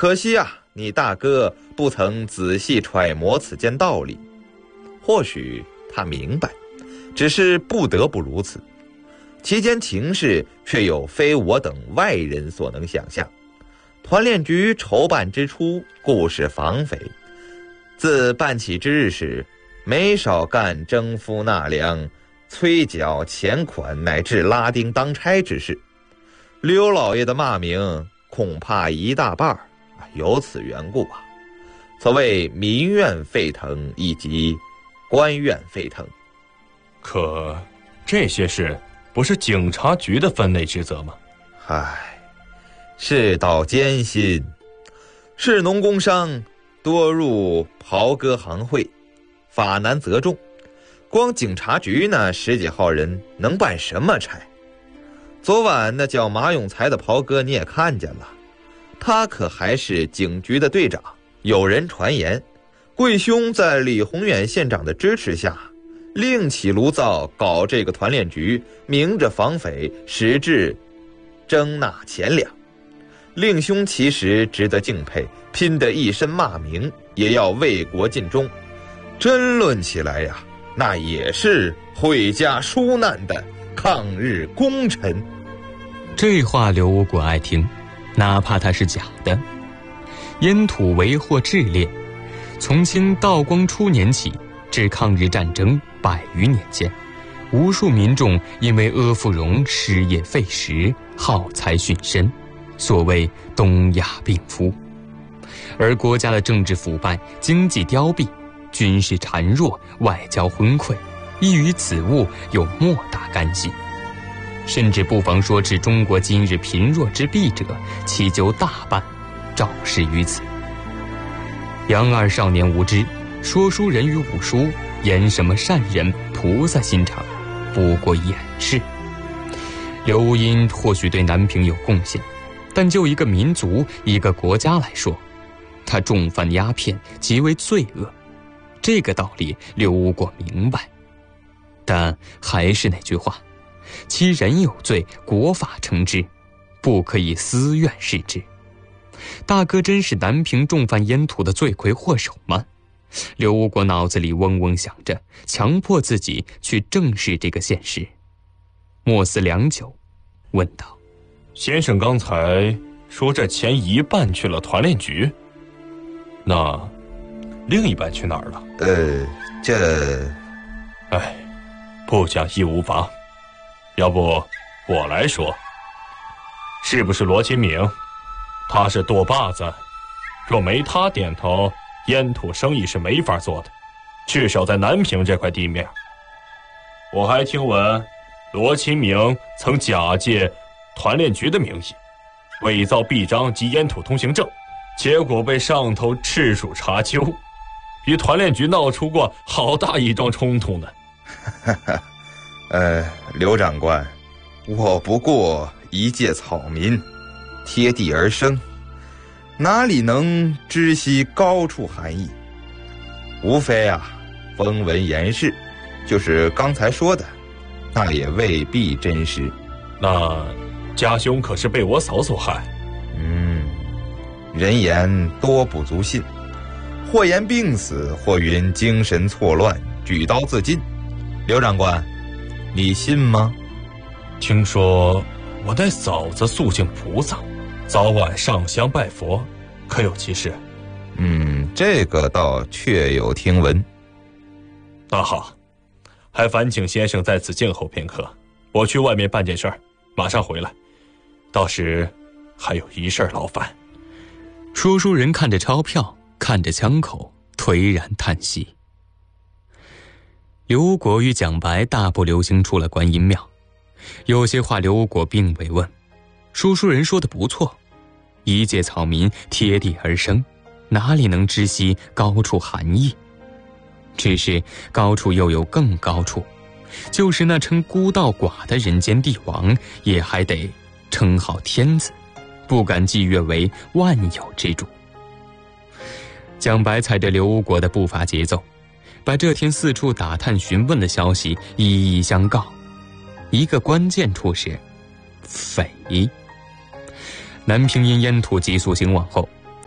可惜啊，你大哥不曾仔细揣摩此间道理。或许他明白，只是不得不如此。其间情势却有非我等外人所能想象。团练局筹办之初，故事防匪，自办起之日始，没少干征夫纳粮、催缴钱款乃至拉丁当差之事。刘老爷的骂名恐怕一大半由此缘故啊。所谓民怨沸腾以及官怨沸腾。 可这些事不是警察局的分内职责吗？ 唉，世道艰辛，士农工商多入袍哥行会，法难责众。光警察局呢，10几号人能办什么差？昨晚那叫马永才的袍哥你也看见了，他可还是警局的队长。有人传言，贵兄在李宏远县长的支持下，另起炉灶搞这个团练局，明着防匪，实质征纳钱粮。令兄其实值得敬佩，拼得一身骂名，也要为国尽忠。真论起来呀，那也是毁家纾难的抗日功臣。 这话刘无国爱听，哪怕它是假的。烟土为祸炽烈，从清道光初年起至抗日战争100余年间，无数民众因为阿芙蓉失业废食，耗财殉身，所谓东亚病夫。而国家的政治腐败，经济凋敝，军事孱弱，外交昏聩，亦与此物有莫大干系。甚至不妨说至中国今日贫弱之弊者，其究大半肇事于此。杨二少年无知，说书人与武书言什么善人菩萨心肠，不过掩饰。刘无因或许对南平有贡献，但就一个民族一个国家来说，他重犯鸦片极为罪恶，这个道理刘无国明白。但还是那句话，其人有罪，国法惩之，不可以私怨视之。大哥真是南平重犯烟土的罪魁祸首吗？刘无国脑子里嗡嗡想着，强迫自己去正视这个现实。默思良久，问道： 先生刚才说这钱一半去了团练局，那另一半去哪儿了？不讲义无妨，要不我来说，是不是罗金明？他是舵把子，若没他点头，烟土生意是没法做的，至少在南平这块地面。我还听闻罗金明曾假借团练局的名义伪造臂章及烟土通行证，结果被上头赤署查究，与团练局闹出过好大一桩冲突呢。 刘长官，我不过一介草民，贴地而生，哪里能知悉高处含义？无非风闻言事，就是刚才说的，那也未必真实。 那家兄可是被我嫂所害？ 人言多不足信，或言病死，或云精神错乱，举刀自尽。刘长官，你信吗？ 听说我带嫂子肃敬菩萨，早晚上香拜佛，可有其事？ 这个倒确有听闻。 那好，还烦请先生在此静候片刻，我去外面办件事儿，马上回来。到时还有一事劳烦。 说书人看着钞票，看着枪口，颓然叹息。刘无国与蒋白大步流星出了观音庙，有些话刘无国并未问。说书人说的不错，一介草民贴地而生，哪里能知悉高处含义？只是高处又有更高处，就是那称孤道寡的人间帝王，也还得称号天子，不敢继越为万有之主。蒋白踩着刘无国的步伐节奏，把这天四处打探询问的消息一一相告。一个关键处是匪。南平因烟土急速兴旺后，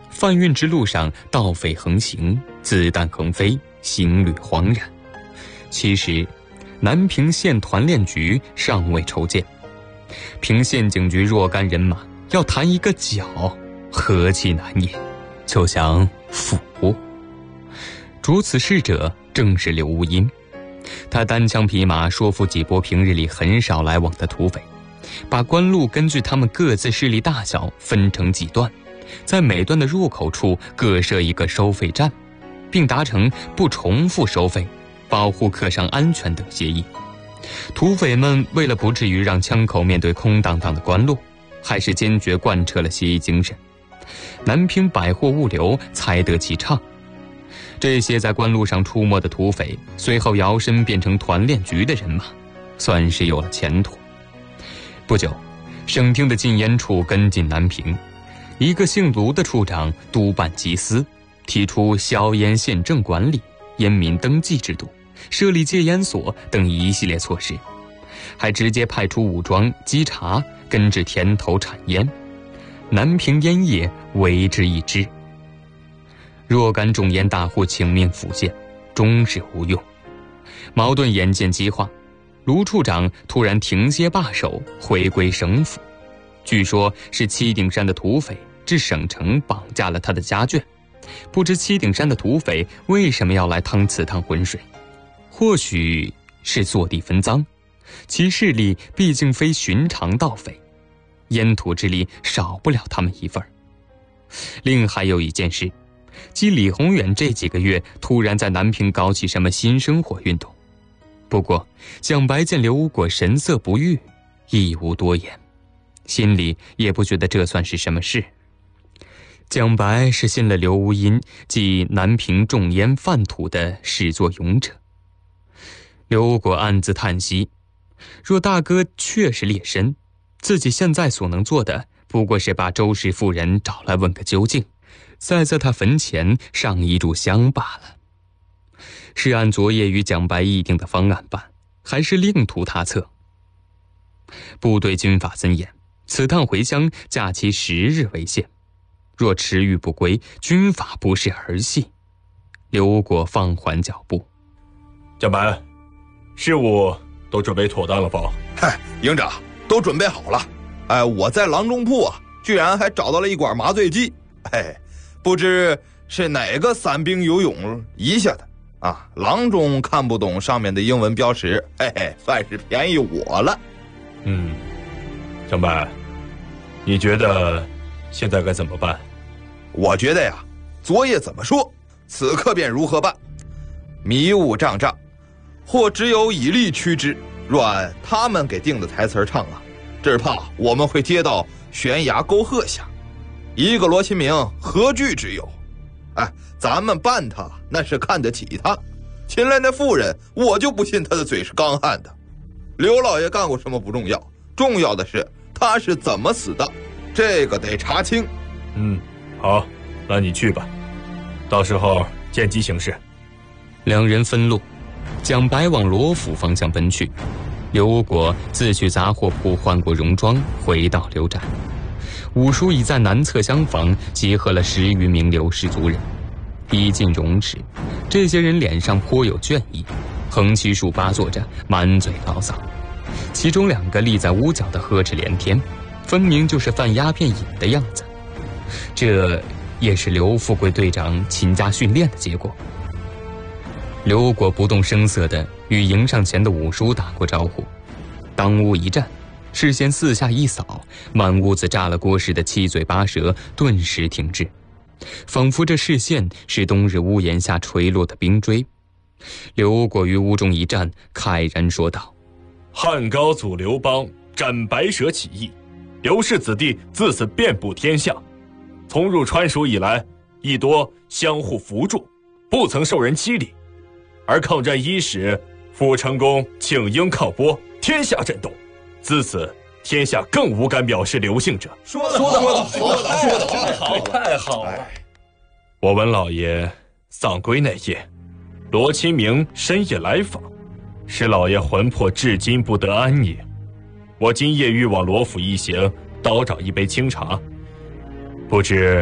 贩运之路上，盗匪横行，子弹横飞，行旅惶然。其实，南平县团练局尚未筹建，平县警局若干人马要弹一个脚，何其难也！就想俯卧。主此事者正是刘无因，他单枪匹马说服几波平日里很少来往的土匪，把官路根据他们各自势力大小分成几段，在每段的入口处各设一个收费站，并达成不重复收费、保护客商安全等协议。土匪们为了不至于让枪口面对空荡荡的官路，还是坚决贯彻了协议精神，南平百货物流才得其畅。这些在官路上出没的土匪，随后摇身变成团练局的人马，算是有了前途。不久，省厅的禁烟处跟进南平，一个姓卢的处长督办缉私，提出硝烟县政管理、烟民登记制度、设立戒烟所等一系列措施，还直接派出武装稽查根治田头产烟，南平烟业为之一支。若干种烟大户请命府县，终是无用。矛盾眼见激化，卢处长突然停歇罢手，回归省府。据说是七顶山的土匪至省城绑架了他的家眷，不知七顶山的土匪为什么要来趟此趟浑水？或许是坐地分赃，其势力毕竟非寻常盗匪，烟土之力少不了他们一份。另还有一件事，即李宏远这几个月突然在南平搞起什么新生活运动。不过蒋白见刘无果神色不悦，亦无多言，心里也不觉得这算是什么事。蒋白是信了刘无因即南平种烟贩土的始作俑者。刘无果暗自叹息，若大哥确是劣绅，自己现在所能做的不过是把周氏妇人找来问个究竟，再在他坟前上一炷香罢了。是按昨夜与蒋白议定的方案办，还是另图他策？部队军法森严，此趟回乡假期10日为限，若迟豫不归，军法不是儿戏。刘无果放缓脚步。 蒋白，事务都准备妥当了吧？ 嗨，营长都准备好了。我在郎中铺居然还找到了一管麻醉剂。不知是哪个散兵游勇遗下的郎中看不懂上面的英文标识，算是便宜我了。 蒋白，你觉得现在该怎么办？ 我觉得昨夜怎么说，此刻便如何办。迷雾障障，或只有以力驱之。若按他们给定的台词唱只怕我们会跌到悬崖沟壑下。一个罗新明何惧之有？咱们办他那是看得起他，秦来那妇人我就不信他的嘴是刚悍的。刘老爷干过什么不重要，重要的是他是怎么死的，这个得查清。 好，那你去吧，到时候见机行事。 两人分路，蒋白往罗府方向奔去，刘无果自去杂货铺换过戎装，回到刘宅。武叔已在南侧厢房集合了10余名刘氏族人。一进容时，这些人脸上颇有倦意，横七竖八坐着，满嘴牢骚。其中2个立在屋角的呵斥连天，分明就是犯鸦片瘾的样子。这也是刘富贵队长勤加训练的结果。刘无果不动声色地与迎上前的武叔打过招呼，当屋一站，视线四下一扫，满屋子炸了锅似的七嘴八舌顿时停滞，仿佛这视线是冬日屋檐下垂落的冰锥。刘无果于屋中一站，慨然说道： 汉高祖刘邦斩白蛇起义，刘氏子弟自此遍布天下，从入川蜀以来，亦多相互扶助，不曾受人欺凌。而抗战伊始，傅成功请缨靠波，天下震动，自此天下更无敢藐视刘姓者。 说得好， 太好了！我文老爷丧归那夜，罗清明深夜来访，使老爷魂魄至今不得安宁。我今夜欲往罗府一行，倒找一杯清茶，不知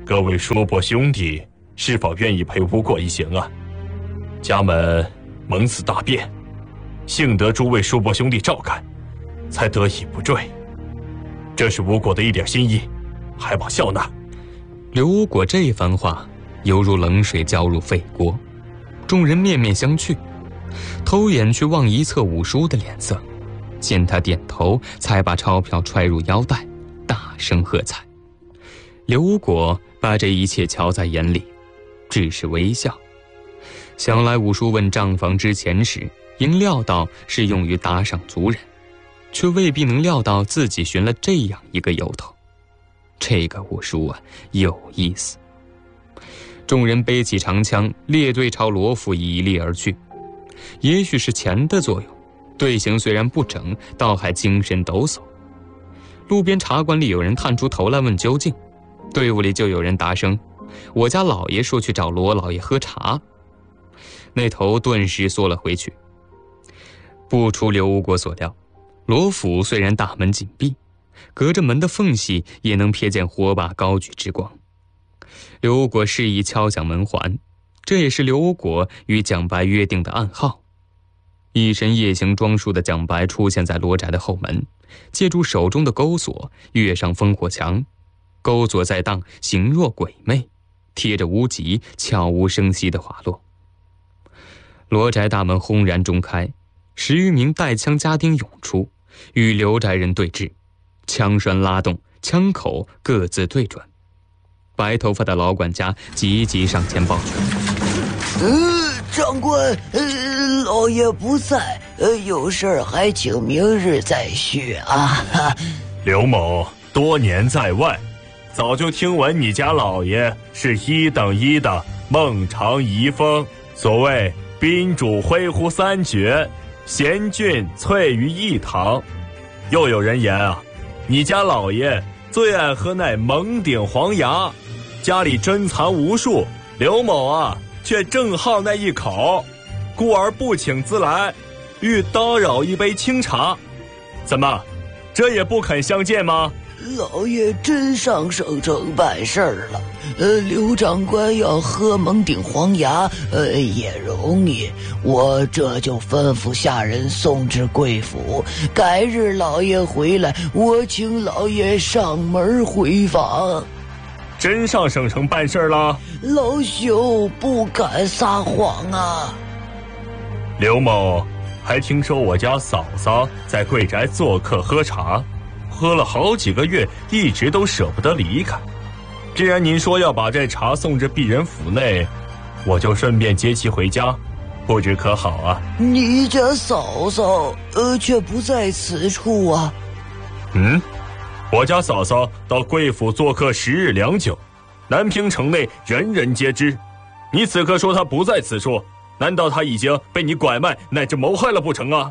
各位叔伯兄弟是否愿意陪吴果一行啊？家门蒙此大变，幸得诸位叔伯兄弟照看，才得以不坠。这是吴果的一点心意，还望笑纳。 刘吴果这番话犹如冷水浇入沸锅，众人面面相觑，偷眼去望一侧五叔的脸色，见他点头，才把钞票揣入腰带，大声喝彩。刘吴果把这一切瞧在眼里，只是微笑。想来五叔问账房之钱时，应料到是用于打赏族人，却未必能料到自己寻了这样一个由头。这个五叔啊，有意思。众人背起长枪，列队朝罗府以立而去。也许是钱的作用，队形虽然不整，倒还精神抖擞。路边茶馆里有人探出头来问究竟，队伍里就有人答声：“我家老爷说去找罗老爷喝茶。”那头顿时缩了回去。不出刘吴果所料，罗府虽然大门紧闭，隔着门的缝隙也能瞥见火把高举之光。刘吴果示意敲响门环，这也是刘吴果与蒋白约定的暗号。一身夜行装束的蒋白出现在罗宅的后门，借助手中的钩索跃上烽火墙，钩索在荡，形若鬼魅，贴着屋脊，悄无声息地滑落。罗宅大门轰然中开，10余名带枪家丁涌出，与刘宅人对峙，枪栓拉动，枪口各自对准。白头发的老管家急急上前抱拳：“ 长官，老爷不在，有事儿还请明日再叙啊。” 刘某多年在外，早就听闻你家老爷是1等1的孟尝遗风。所谓宾主挥乎3绝，贤俊萃于一堂。又有人言啊，你家老爷最爱喝那蒙顶黄牙，家里珍藏无数，刘某啊却正好那一口，故而不请自来，欲叨扰一杯清茶。怎么，这也不肯相见吗？ 老爷真上省城办事儿了，刘长官要喝蒙顶黄牙，也容易，我这就吩咐下人送至贵府，改日老爷回来，我请老爷上门回访。 真上省城办事了？ 老朽不敢撒谎啊。 刘某还听说我家嫂嫂在贵宅做客喝茶，喝了好几个月，一直都舍不得离开。既然您说要把这茶送至鄙人府内，我就顺便接其回家，不知可好啊？ 你家嫂嫂却不在此处啊。 我家嫂嫂到贵府做客10日2酒，南平城内人人皆知。你此刻说她不在此处，难道她已经被你拐卖乃至谋害了不成啊？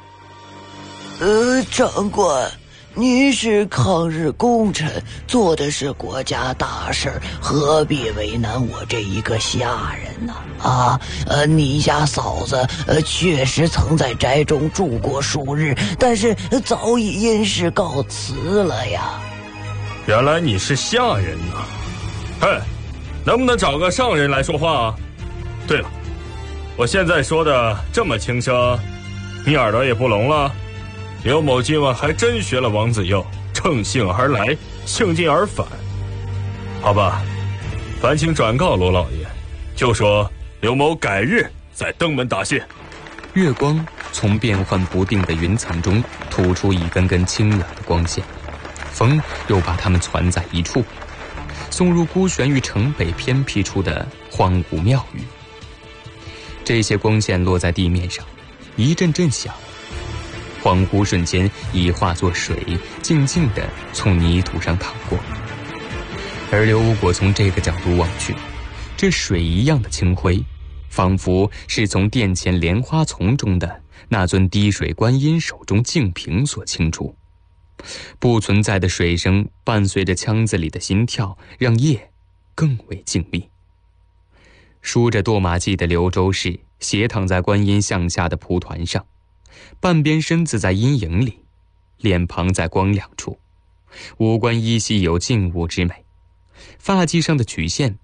长官，您是抗日功臣，做的是国家大事，何必为难我这一个下人呢？你家嫂子确实曾在宅中住过数日，但是早已因事告辞了呀。 原来你是下人呐！嘿，能不能找个上人来说话啊？对了，我现在说的这么轻声，你耳朵也不聋了？刘某今晚还真学了王子佑，乘兴而来，兴尽而返。好吧，烦请转告罗老爷，就说刘某改日再登门答谢。 月光从变幻不定的云层中吐出一根根清远的光线，风又把它们攒在一处，送入孤悬于城北偏僻处的荒芜庙宇。这些光线落在地面上，一阵阵响，恍惚瞬间已化作水，静静地从泥土上淌过。而刘无果从这个角度望去，这水一样的清辉，仿佛是从殿前莲花丛中的那尊滴水观音手中净瓶所清出。不存在的水声伴随着腔子里的心跳，让夜更为静谧。梳着堕马髻的刘周氏斜躺在观音像下的蒲团上，半边身子在阴影里，脸庞在光亮处，五官依稀有静物之美， 发髻上的曲线